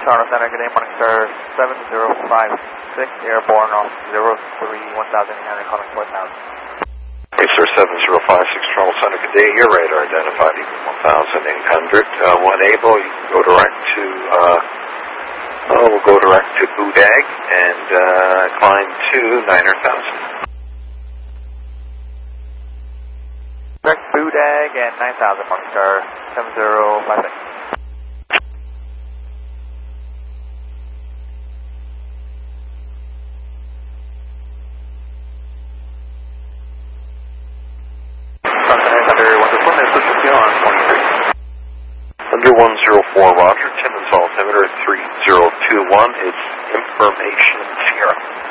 Toronto Center, good day, morning sir, 7056, airborne off 03-1000, calling 4000. Hey sir, 7056 Toronto Center, good day, your radar identified even 1800. When able, you can go direct to, we'll go direct to Budag and climb to 9,000. Direct Budag and 9,000, morning sir, 7056. Under 104, Roger, Timmins altimeter at 3021, it's information Sierra.